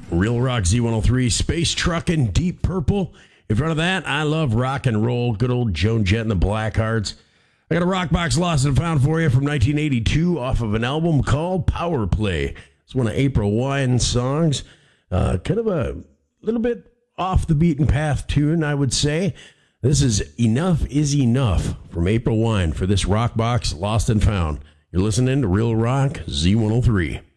Real Rock Z103, Space Truckin', Deep Purple. In front of that, I Love Rock and Roll, good old Joan Jett and the Blackhearts. I got a rock box lost and found for you from 1982 off of an album called Power Play. It's one of April Wine's songs. Kind of a little bit off the beaten path tune, I would say. This is Enough is Enough from April Wine for this rock box lost and found. You're listening to Real Rock Z103.